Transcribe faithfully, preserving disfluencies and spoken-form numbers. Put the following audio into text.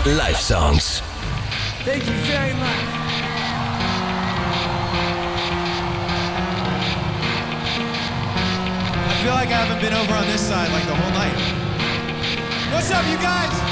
Live songs. Thank you very much. I feel like I haven't been over on this side like the whole night. What's up, you guys?